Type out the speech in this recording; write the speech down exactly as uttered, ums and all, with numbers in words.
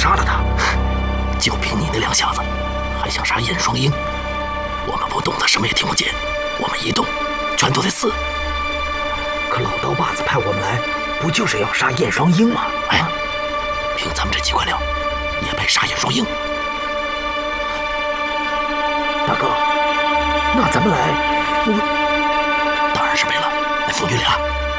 杀了他。 就凭你那两下子，还想杀燕双鹰？我们不动，他什么也听不见；我们一动，全都得死。 可老刀把子派我们来，不就是要杀燕双鹰吗？ 哎，凭咱们这几块料，也配杀燕双鹰？ 大哥，那咱们来，我当然是为了那父女俩。